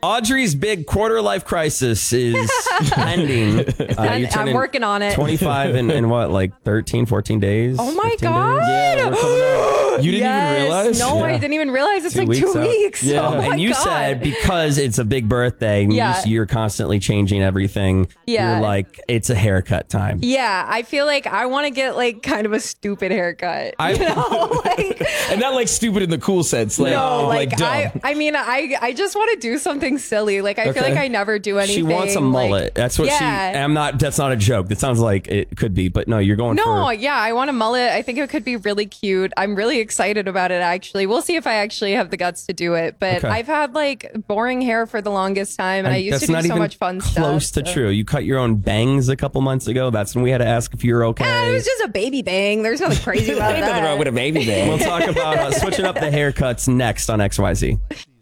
Audrey's big quarter life crisis is pending. I'm working on it. 25 in what, like 13, 14 days? Oh my 15 God. days? Yeah, we're coming up. You didn't even realize? No, Yeah. I didn't even realize it's 2 like weeks 2 out. weeks. Yeah. Oh my And you God. said because it's a big birthday, Yeah. you're constantly changing everything. Yeah. You're like, it's a haircut time. Yeah, I feel like I want to get like kind of a stupid haircut. I- And not like stupid in the cool sense. Like, No, like dumb. I just want to do something silly. Like I feel Okay. like I never do anything. She wants a mullet. Like, That's what yeah. that's not a joke. That sounds like it could be, but no, you're going No, for. yeah, I want a mullet. I think it could be really cute. I'm really excited about it, actually. We'll see if I actually have the guts to do it. But Okay. I've had like boring hair for the longest time, and I used That's to do not so even much fun close stuff. to true. You cut your own bangs a couple months ago. That's when we had to ask if you were okay. It was just a baby bang. There's nothing crazy about Ain't nothing that. wrong with a baby man. We'll talk about switching up the haircuts next on XYZ.